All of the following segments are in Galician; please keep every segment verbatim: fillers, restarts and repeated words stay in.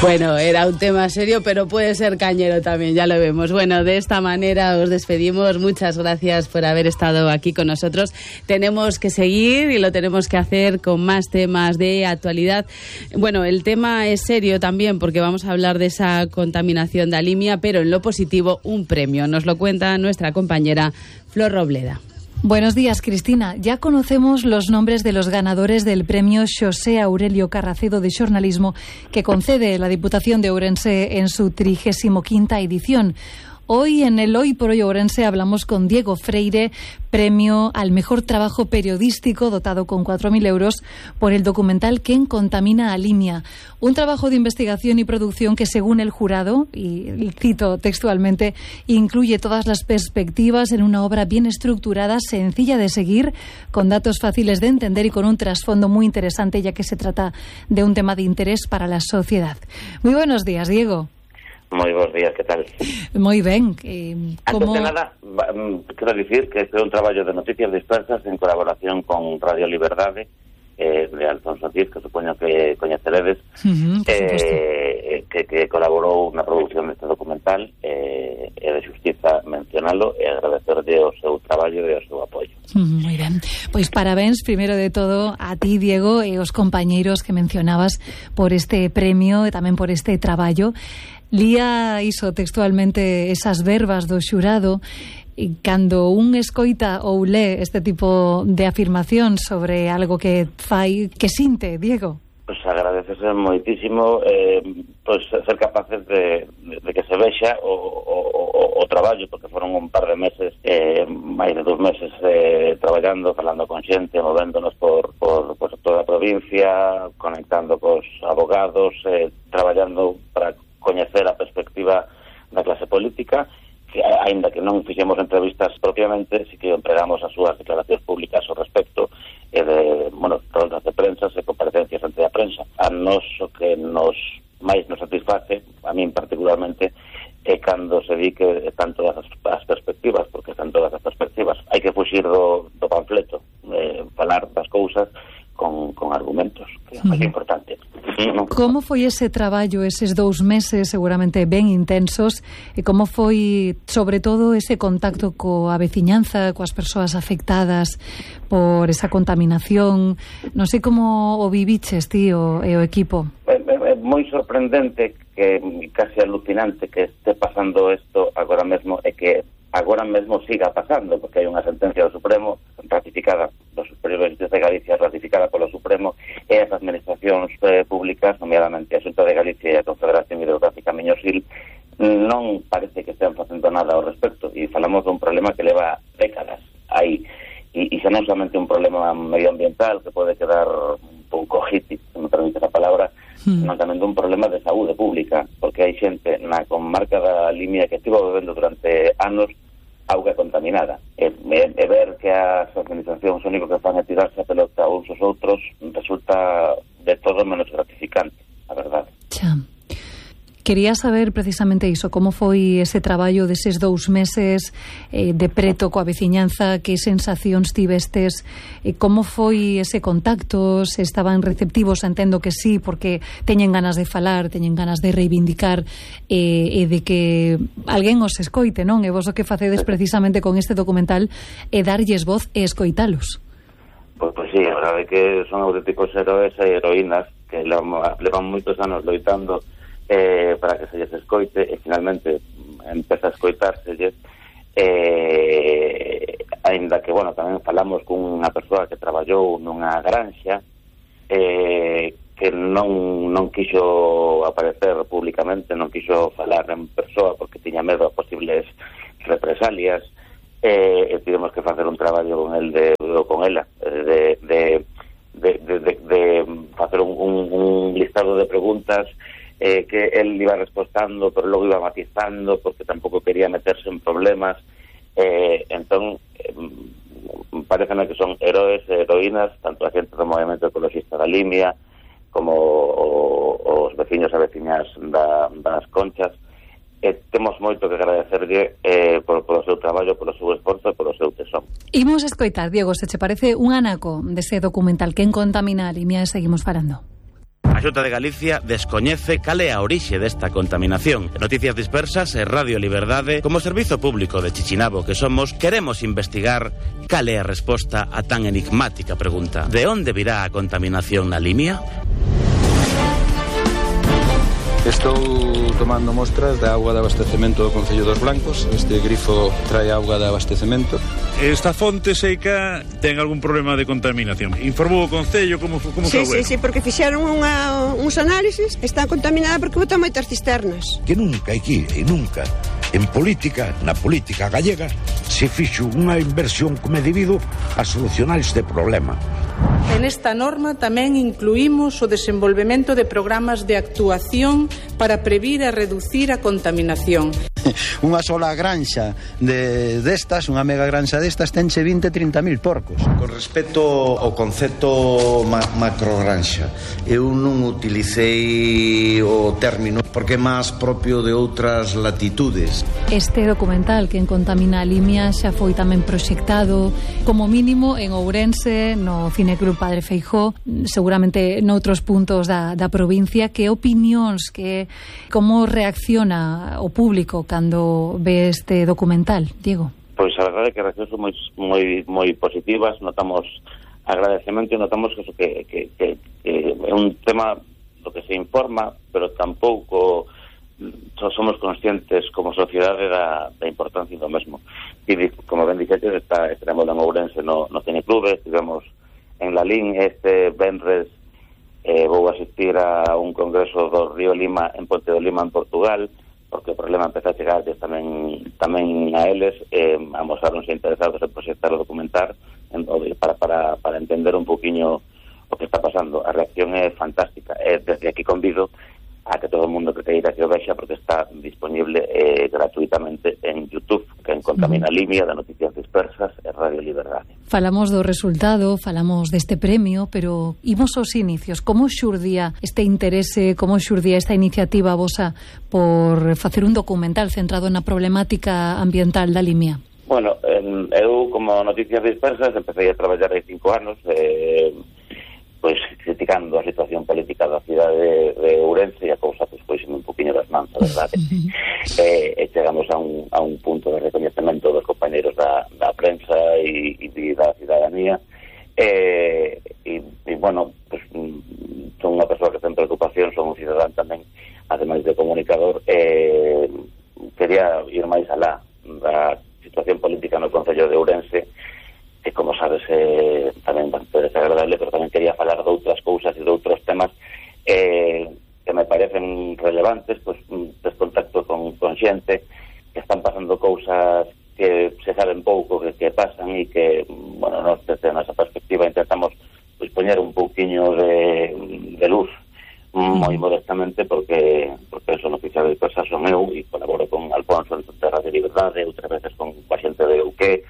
Bueno, era un tema serio, pero puede ser cañero también, ya lo vemos. Bueno, de esta manera os despedimos. Muchas gracias por haber estado aquí con nosotros. Tenemos que seguir y lo tenemos que hacer con más temas de actualidad. Bueno, el tema es serio también porque vamos a hablar de esa contaminación de Alimia, pero en lo positivo, un premio. Nos lo cuenta nuestra compañera Flor Robleda. Buenos días, Cristina. Ya conocemos los nombres de los ganadores del premio Xosé Aurelio Carracedo de Xornalismo que concede la Diputación de Ourense en su trigésimo quinta edición. Hoy en el Hoy por Hoy Ourense hablamos con Diego Freire, premio al mejor trabajo periodístico dotado con cuatro mil euros por el documental ¿Quién contamina Alimia? Un trabajo de investigación y producción que, según el jurado, y cito textualmente, incluye todas las perspectivas en una obra bien estructurada, sencilla de seguir, con datos fáciles de entender y con un trasfondo muy interesante, ya que se trata de un tema de interés para la sociedad. Muy buenos días, Diego. Moi bons días, que tal? Moi ben. Eh, como... Antes de nada, quero dicir que foi un traballo de noticias dispersas en colaboración con Radio Liberdade, eh, de Alfonso Cid, que supoño que coñeceredes, uh-huh, eh, que, que colaborou na produción deste documental, eh, e de xustiza mencionalo e agradecerlle o seu traballo e o seu apoio. Uh, moi ben. Pois parabéns, primeiro de todo, a ti, Diego, e os compañeiros que mencionabas por este premio e tamén por este traballo. Lía iso textualmente esas verbas do xurado e cando un escoita ou lee este tipo de afirmación sobre algo que fai, que sinte, Diego? Pois pues agradecese moitísimo eh, pues, ser capaces de, de, de que se vexa o, o, o traballo, porque foron un par de meses, eh, máis de dos meses eh, traballando, falando con xente, movéndonos por, por, por toda a provincia, conectando cos abogados, eh, traballando para coñecer a perspectiva da clase política, que aínda que non fixemos entrevistas propiamente, si que empregamos as súas declaracións públicas ao respecto e de, bueno, rondas de prensa e comparecencias ante a prensa. A nos o que nos máis nos satisface, a min particularmente, é cando se di que están todas as, as perspectivas, porque están todas as perspectivas. Hai que fuxir do, do panfleto, eh, falar das cousas con, con argumentos, que é máis importante. Como foi ese traballo, eses dous meses seguramente ben intensos, e como foi, sobre todo, ese contacto coa veciñanza, coas persoas afectadas por esa contaminación? Non sei como o viviches ti o, e o equipo. É, é, é moi sorprendente, que casi alucinante que este pasando isto agora mesmo, e que agora mesmo siga pasando, porque hai unha sentencia do Supremo ratificada do Superior de Justicia de Galicia, ratificada polo Supremo, e as administracións eh, públicas, nomeadamente a Xunta de Galicia e a Confederación Hidrográfica Miñosil, non parece que estén facendo nada ao respecto, e falamos dun problema que leva décadas aí, e, e xa non somente un problema medioambiental que pode quedar un pouco hiti, se me permite a palabra, mm. senón tamén dun problema de saúde pública, porque hai xente na comarca da Alimia que estivo bebendo durante anos auga contaminada, e, e, e ver que as organizacións único que fan é tirarse a pelota uns aos outros resulta de todo menos gratificante, a verdade. Xa. Quería saber precisamente iso, como foi ese traballo deses dous meses eh, de preto coa veciñanza, que sensacións tivestes, e como foi ese contacto, se estaban receptivos, entendo que sí, porque teñen ganas de falar, teñen ganas de reivindicar eh, e de que alguén os escoite, non? E vos o que facedes precisamente con este documental é darlles voz e escoitalos. Pois, pois sí, a verdade é que son auténticos heróis e heroínas que levan, levan moitos anos loitando Eh, para que se lles escoite, e finalmente empeza a escoitárselles, eh, aínda que, bueno, tamén falamos cunha persoa que traballou nunha granxa, eh, que non, non quixo aparecer públicamente, non quixo falar en persoa porque tiña medo a posibles represalias, eh, e tivemos que facer un traballo con el de, con ela, de, de, de, de, de, de facer un, un, un listado de preguntas Eh, que él iba respostando, pero logo iba matizando, porque tampouco quería meterse en problemas. Eh, entón, eh, pareceme que son heróis e heroínas, tanto a xente do movimento ecologista da Alimia, como o, os veciños e veciñas da, das Conchas. E temos moito que agradecerlle eh, por, por o seu traballo, por o seu esforzo e por o seu tesón. Imos escoitar, Diego, se che parece un anaco dese documental Quen contamina Alimia, e seguimos falando. A Xunta de Galicia descoñece cal é a orixe desta contaminación. Noticias Dispersas e Radio Liberdade, como servizo público de Chichinabo que somos, queremos investigar cal é a resposta a tan enigmática pregunta. De onde virá a contaminación na Limia? Estou tomando mostras da auga de abastecemento do Concello dos Blancos. Este grifo trae auga de abastecemento. Esta fonte seca ten algún problema de contaminación. Informou o Concello como, como sí, foi? Sí, sí, porque fixeron unha, uns análisis. Está contaminada porque botan moitas cisternas. Que nunca aquí e nunca en política, na política gallega, se fixo unha inversión como é debido a solucionar este problema. En esta norma tamén incluímos o desenvolvemento de programas de actuación para previr e reducir a contaminación. Unha sola granxa de destas, unha mega granxa destas, tenche vinte, trinta mil porcos. Con respecto ao concepto ma macrogranxa, eu non utilicei o término porque é máis propio de outras latitudes. Este documental que en Contamina a Limia xa foi tamén proxectado como mínimo en Ourense, no Cineclub Padre Feijóo, seguramente noutros puntos da, da provincia. Que opinións, que como reacciona o público cando ve este documental, Diego? Pois a verdade é que as reaccións son moi, moi, moi positivas, notamos agradecemento e notamos que, eso, que, que, que, que é un tema do que se informa, pero tampouco somos conscientes como sociedade da, da importancia do mesmo. E como ben dixete, está, estaremos en Ourense no, no Cineclub, estivemos en Lalín este venres, eh, vou asistir a un congreso do Río Lima en Ponte do Lima en Portugal, porque o problema empeza a chegar tamén, tamén a eles, eh, amosaronse interesados en proxectar o documentar en, para, para, para entender un poquinho o que está pasando. A reacción é fantástica, e desde aquí convido a que todo o mundo que queira que o vexa, porque está disponible eh, gratuitamente en YouTube, que en Contamina Limia, de Noticias Dispersas e Radio Liberdade. Falamos do resultado, falamos deste premio, pero imos aos inicios. Como xurdía este interese, como xurdía esta iniciativa vosa por facer un documental centrado na problemática ambiental da Limia? Bueno, eu como Noticias Dispersas empecé a traballar hai cinco anos, eh, pois criticando a situación política da cidade de, de Ourense, e a cousa pois pois un poquinho das mans, a verdade. e, e chegamos a un, a un punto de reconhecemento dos compañeros da, da prensa e, e da cidadanía. E, e, e bueno, pues, son unha persoa que ten preocupación, son un cidadán tamén, ademais de comunicador, e quería ir máis alá da situación política no Concello de Ourense, que como sabes eh, tamén bastante desagradable, pero tamén quería falar de outras cousas e de outros temas eh, que me parecen relevantes, pois des contacto con, con xente que están pasando cousas que se saben pouco que, que pasan e que, bueno, nos, desde a nosa perspectiva intentamos pois poñer un pouquiño de, de luz moi modestamente, porque porque eso Noticias Dispersas son eu e colaboro con Alfonso en Terra de Liberdade, outras veces con a xente de Uque,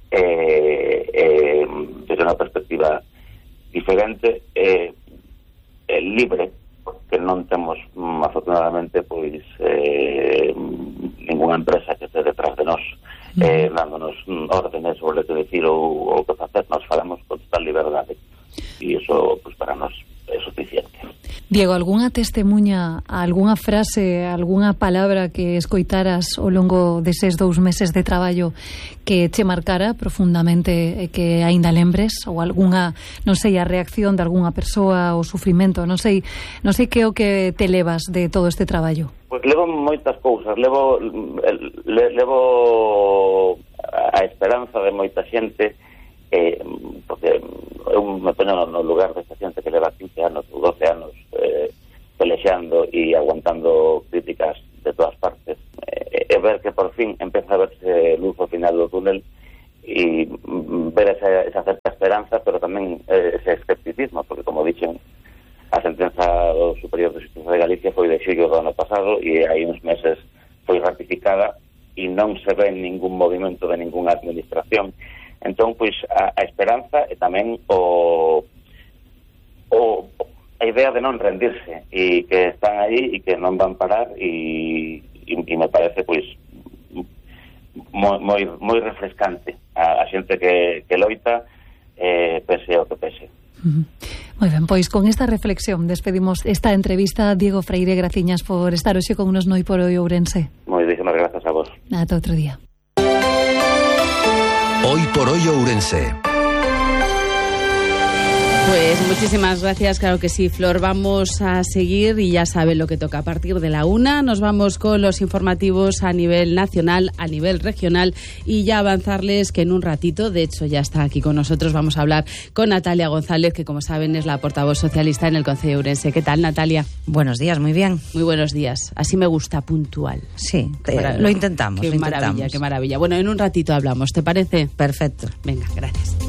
Eh, eh, desde unha perspectiva diferente, eh, eh, libre, porque non temos mm, afortunadamente pois eh, ninguna empresa que este detrás de nós eh, dándonos mm, órdenes sobre o que decir ou o que facer. Nos falamos con total liberdade e iso pois para nós é suficiente. Diego, algunha testemunha, algunha frase, algunha palabra que escoitaras ao longo deses dous meses de traballo que che marcara profundamente e que aínda lembres, ou algunha, non sei, a reacción de algunha persoa, o sufrimento, non sei, non sei que é o que te levas de todo este traballo? Pois levo moitas cousas, levo le, levo a esperanza de moita xente, eh, porque eu me poño no lugar desta xente que leva quince anos ou doce anos eh, pelexando e aguantando críticas de todas partes, e eh, ver que por fin empeza a verse luz ao final do túnel e ver esa, esa certa esperanza, pero tamén eh, ese escepticismo, porque como dixen, a sentenza do Superior de Xustiza de Galicia foi de xullo do ano pasado e hai uns meses foi ratificada e non se ve ningún movimento de ninguna administración. Entón, pois, a, a esperanza e tamén o, o a idea de non rendirse e que están aí e que non van parar e, e, e me parece, pois, moi, moi, moi refrescante a, a xente que, que loita, eh, pese ao que pese. Uh-huh. Moi ben, pois con esta reflexión despedimos esta entrevista. Diego Freire, graciñas por estar hoxe con nos no Hoy por Hoy Ourense. Moitísimas grazas a vos. Ata outro día. Hoy por Hoy Ourense. Pues muchísimas gracias, claro que sí, Flor. Vamos a seguir y ya saben lo que toca. A partir de la una nos vamos con los informativos a nivel nacional, a nivel regional, y ya avanzarles que en un ratito, de hecho ya está aquí con nosotros, vamos a hablar con Natalia González, que como saben es la portavoz socialista en el Concello de Ourense. ¿Qué tal, Natalia? Buenos días, muy bien. Muy buenos días. Así me gusta, puntual. Sí, eh, lo intentamos. Qué lo maravilla, intentamos. qué maravilla. Bueno, en un ratito hablamos, ¿te parece? Perfecto. Venga, gracias.